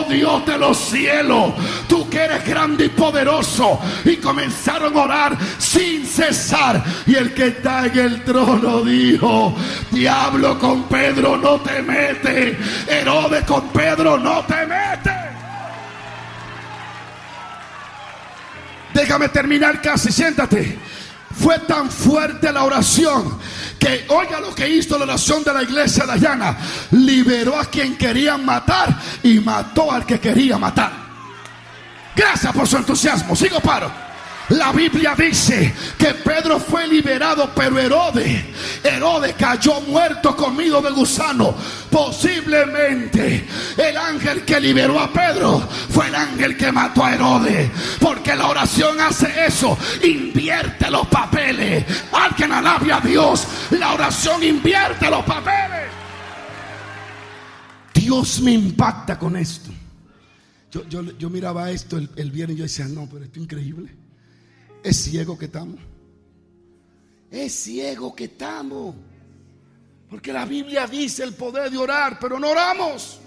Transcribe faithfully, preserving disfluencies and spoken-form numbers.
oh Dios de los cielos, tú que eres grande y poderoso. Y comenzaron a orar sin cesar. Y el que está en el trono dijo: diablo, con Pedro no te metes. Herodes, con Pedro no te metes. Déjame terminar casi, siéntate. Fue tan fuerte la oración que, oiga lo que hizo la oración de la iglesia de Ayana: liberó a quien querían matar y mató al que quería matar. Gracias por su entusiasmo. Sigo paro. La Biblia dice que Pedro fue liberado, pero Herodes, Herodes cayó muerto, comido de gusano. Posiblemente el ángel que liberó a Pedro fue el ángel que mató a Herodes, porque la oración hace eso, invierte los papeles. Alguien alabe a Dios. La oración invierte los papeles. Dios me impacta con esto. Yo, yo, yo miraba esto el, el viernes y yo decía: no, pero esto es increíble. Es ciego que estamos. Es ciego que estamos. Porque la Biblia dice el poder de orar, pero no oramos.